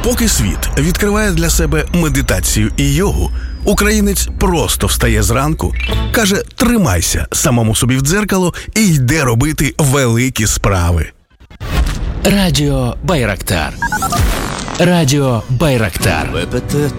Поки світ відкриває для себе медитацію і йогу, українець просто встає зранку, каже «тримайся» самому собі в дзеркало і йде робити великі справи. Радіо Байрактар. Радіо Байрактар.